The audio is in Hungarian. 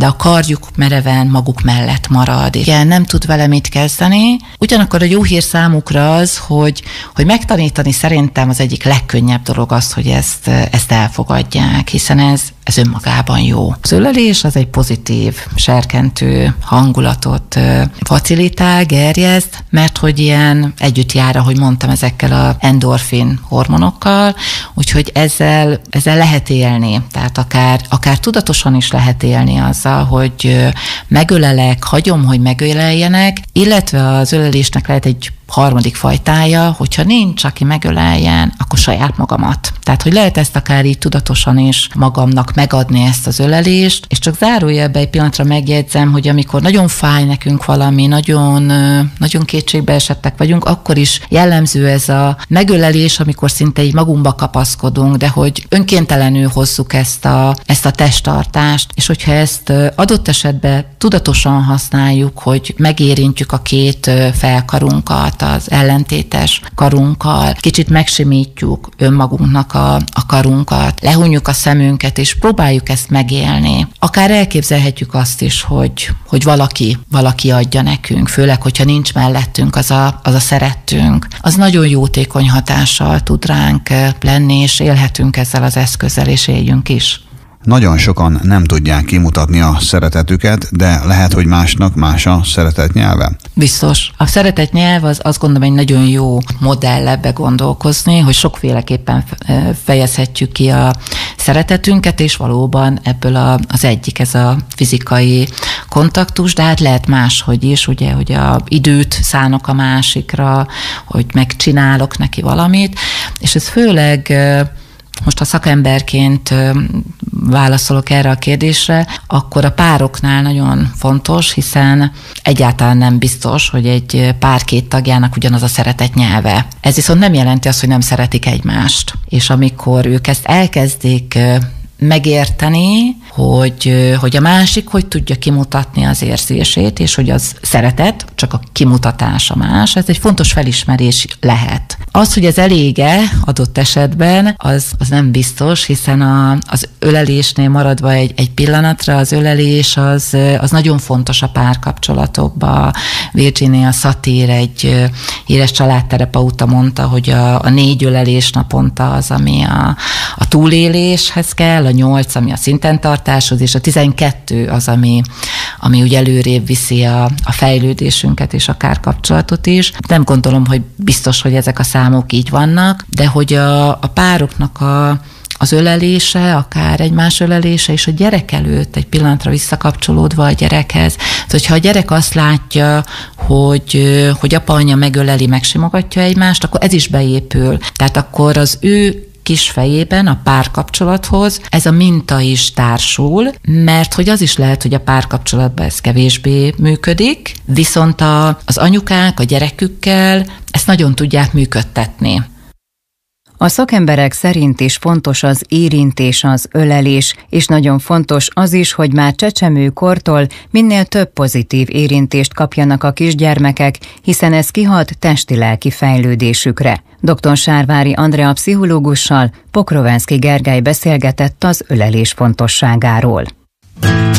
de a karjuk mereven maguk mellett marad, és nem tud vele mit kezdeni. Ugyanakkor a jó hír számukra az, hogy megtanítani szerintem az egyik legkönnyebb dolog az, hogy ezt elfogadják, hiszen ez önmagában jó. Az ölelés az egy pozitív, serkentő hangulatot facilitál, gerjeszt, mert hogy ilyen együtt jár, ahogy mondtam, ezekkel az endorfin hormonokkal, úgyhogy ezzel lehet élni. Tehát akár tudatosan is lehet élni azzal, hogy megölelek, hagyom, hogy megöleljenek, illetve az ölelésnek lehet egy harmadik fajtája, hogyha nincs, aki megöleljen, akkor saját magamat. Tehát, hogy lehet ezt akár így tudatosan is magamnak megadni ezt az ölelést, és csak zárójelben egy pillanatra megjegyzem, hogy amikor nagyon fáj nekünk valami, nagyon kétségbe esettek vagyunk, akkor is jellemző ez a megölelés, amikor szinte így magunkba kapaszkodunk, de hogy önkéntelenül hozzuk ezt a testtartást, és hogyha ezt adott esetben tudatosan használjuk, hogy megérintjük a két felkarunkat, az ellentétes karunkkal, kicsit megsimítjuk önmagunknak a karunkat, lehunjuk a szemünket, és próbáljuk ezt megélni. Akár elképzelhetjük azt is, hogy valaki adja nekünk, főleg, hogyha nincs mellettünk az a szerettünk. Az nagyon jótékony hatással tud ránk lenni, és élhetünk ezzel az eszközzel, és éljünk is. Nagyon sokan nem tudják kimutatni a szeretetüket, de lehet, hogy másnak más a szeretet nyelve? Biztos. A szeretet nyelv az azt gondolom egy nagyon jó modell ebbe gondolkozni, hogy sokféleképpen fejezhetjük ki a szeretetünket, és valóban ebből az egyik ez a fizikai kontaktus, de hát lehet máshogy is, ugye, hogy a időt szánok a másikra, hogy megcsinálok neki valamit, és ez főleg most ha szakemberként válaszolok erre a kérdésre, akkor a pároknál nagyon fontos, hiszen egyáltalán nem biztos, hogy egy pár két tagjának ugyanaz a szeretet nyelve. Ez viszont nem jelenti azt, hogy nem szeretik egymást. És amikor ők ezt elkezdik megérteni, hogy a másik hogy tudja kimutatni az érzését, és hogy az szeretet, csak a kimutatása más, ez egy fontos felismerés lehet. Az, hogy ez elége adott esetben, az nem biztos, hiszen az ölelésnél maradva egy pillanatra, az ölelés az nagyon fontos a párkapcsolatokban. Virginia Satir, egy híres családterapeuta mondta, hogy a 4 ölelés naponta az, ami a túléléshez kell, a 8, ami a szinten tartáshoz, és a 12 az, ami ugye előrébb viszi a fejlődésünket és akár kapcsolatot is. Nem gondolom, hogy biztos, hogy ezek a számok így vannak, de hogy a pároknak az ölelése, akár egymás ölelése, és a gyerek előtt egy pillanatra visszakapcsolódva a gyerekhez. Hogyha a gyerek azt látja, hogy apa-anya megöleli, megsimogatja egymást, akkor ez is beépül. Tehát akkor az ő kis fejében a párkapcsolathoz ez a minta is társul, mert hogy az is lehet, hogy a párkapcsolatban ez kevésbé működik, viszont az anyukák a gyerekükkel ezt nagyon tudják működtetni. A szakemberek szerint is fontos az érintés, az ölelés, és nagyon fontos az is, hogy már csecsemőkortól minél több pozitív érintést kapjanak a kisgyermekek, hiszen ez kihat testi-lelki fejlődésükre. Dr. Sárvári Andrea pszichológussal Pokrovenszky Gergely beszélgetett az ölelés fontosságáról.